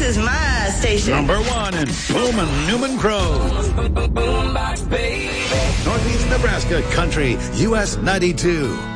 is my station. Number one in Pullman, Newman Grove. Northeast Nebraska Country, US 92.